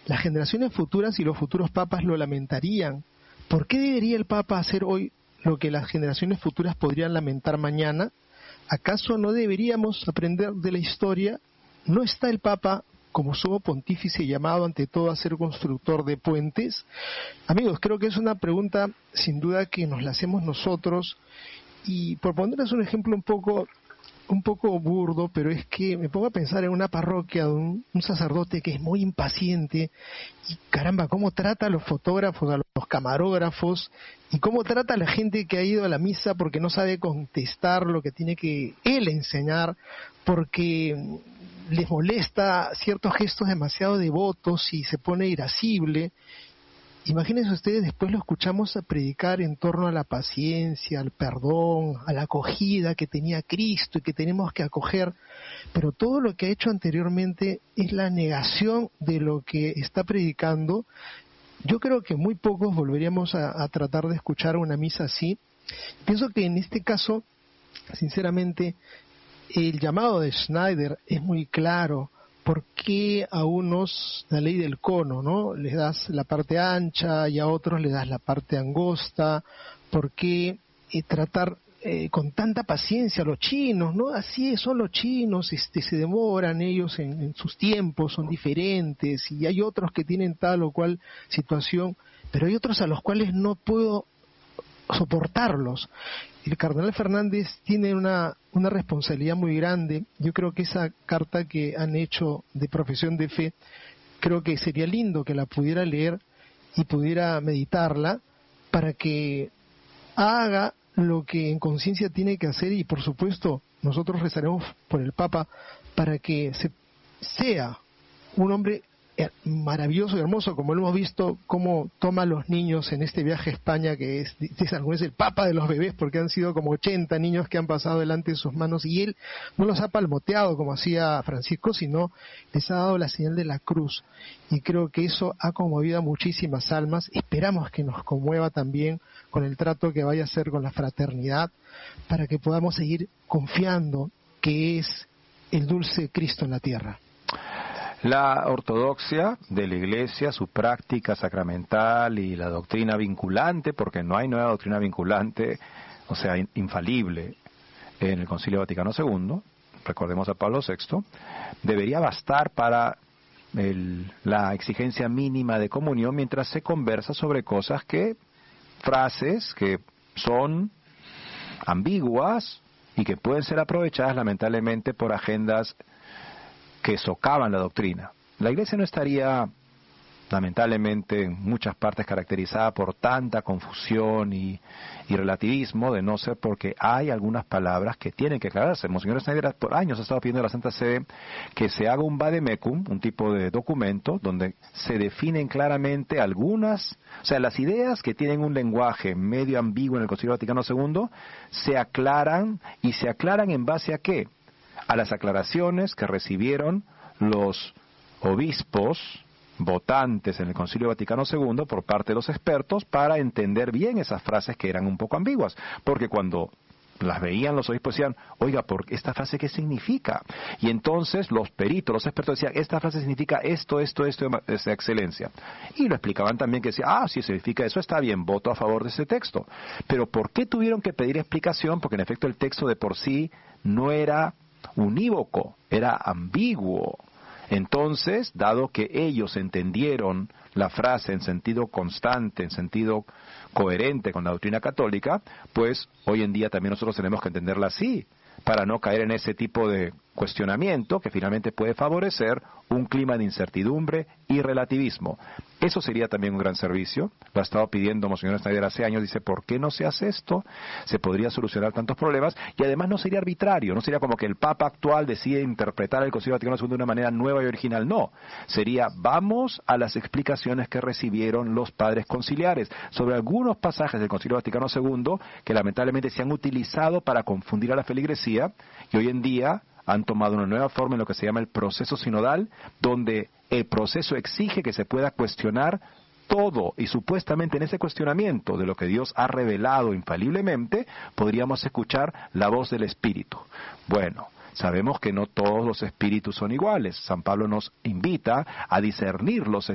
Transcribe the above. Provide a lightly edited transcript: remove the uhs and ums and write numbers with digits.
las generaciones futuras y los futuros papas lo lamentarían. ¿Por qué debería el Papa hacer hoy lo que las generaciones futuras podrían lamentar mañana? ¿Acaso no deberíamos aprender de la historia? ¿No está el Papa como sumo pontífice llamado ante todo a ser constructor de puentes? Amigos, creo que es una pregunta sin duda que nos la hacemos nosotros, y por ponerles un ejemplo un poco burdo, pero es que me pongo a pensar en una parroquia de un sacerdote que es muy impaciente y caramba, cómo trata a los fotógrafos, a los camarógrafos, y cómo trata a la gente que ha ido a la misa porque no sabe contestar lo que tiene que él enseñar, porque les molesta ciertos gestos demasiado devotos y se pone irascible. Imagínense ustedes, después lo escuchamos a predicar en torno a la paciencia, al perdón, a la acogida que tenía Cristo y que tenemos que acoger, pero todo lo que ha hecho anteriormente es la negación de lo que está predicando. Yo creo que muy pocos volveríamos a tratar de escuchar una misa así. Pienso que en este caso, sinceramente, el llamado de Schneider es muy claro. ¿Por qué a unos la ley del cono, ¿no? Les das la parte ancha y a otros les das la parte angosta? ¿Por qué tratar con tanta paciencia a los chinos, ¿no? Así son los chinos, se demoran ellos en sus tiempos, son diferentes, y hay otros que tienen tal o cual situación, pero hay otros a los cuales no puedo soportarlos. El cardenal Fernández tiene una responsabilidad muy grande. Yo creo que esa carta que han hecho de profesión de fe, creo que sería lindo que la pudiera leer y pudiera meditarla para que haga lo que en conciencia tiene que hacer, y por supuesto nosotros rezaremos por el Papa para que sea un hombre maravilloso y hermoso, como lo hemos visto, cómo toma a los niños en este viaje a España, que es el Papa de los bebés, porque han sido como 80 niños que han pasado delante de sus manos, y él no los ha palmoteado como hacía Francisco, sino les ha dado la señal de la cruz, y creo que eso ha conmovido a muchísimas almas. Esperamos que nos conmueva también con el trato que vaya a hacer con la fraternidad, para que podamos seguir confiando que es el dulce Cristo en la tierra. La ortodoxia de la Iglesia, su práctica sacramental y la doctrina vinculante, porque no hay nueva doctrina vinculante, o sea, infalible, en el Concilio Vaticano II, recordemos a Pablo VI, debería bastar para la exigencia mínima de comunión mientras se conversa sobre frases que son ambiguas y que pueden ser aprovechadas lamentablemente por agendas que socavan la doctrina. La Iglesia no estaría, lamentablemente, en muchas partes caracterizada por tanta confusión y relativismo, de no ser porque hay algunas palabras que tienen que aclararse. Monseñor Schneider por años ha estado pidiendo a la Santa Sede que se haga un vademecum, un tipo de documento, donde se definen claramente algunas, o sea, las ideas que tienen un lenguaje medio ambiguo en el Concilio Vaticano II, se aclaran, y se aclaran en base a ¿qué? A las aclaraciones que recibieron los obispos votantes en el Concilio Vaticano II por parte de los expertos, para entender bien esas frases que eran un poco ambiguas, porque cuando las veían los obispos decían, oiga, ¿por esta frase qué significa? Y entonces los peritos, los expertos decían, esta frase significa esto, esa excelencia. Y lo explicaban también, que decía, si significa eso, está bien, voto a favor de ese texto. Pero ¿por qué tuvieron que pedir explicación? Porque en efecto el texto de por sí no era unívoco, era ambiguo. Entonces, dado que ellos entendieron la frase en sentido constante, en sentido coherente con la doctrina católica, pues hoy en día también nosotros tenemos que entenderla así, para no caer en ese tipo de cuestionamiento que finalmente puede favorecer un clima de incertidumbre y relativismo. Eso sería también un gran servicio. Lo ha estado pidiendo Monseñor Schneider hace años. Dice, ¿por qué no se hace esto? Se podría solucionar tantos problemas, y además no sería arbitrario, no sería como que el Papa actual decide interpretar el Concilio Vaticano II de una manera nueva y original. No, sería, vamos a las explicaciones que recibieron los padres conciliares sobre algunos pasajes del Concilio Vaticano II que lamentablemente se han utilizado para confundir a la feligresía, y hoy en día han tomado una nueva forma en lo que se llama el proceso sinodal, donde el proceso exige que se pueda cuestionar todo, y supuestamente en ese cuestionamiento de lo que Dios ha revelado infaliblemente, podríamos escuchar la voz del Espíritu. Bueno, sabemos que no todos los espíritus son iguales. San Pablo nos invita a discernir los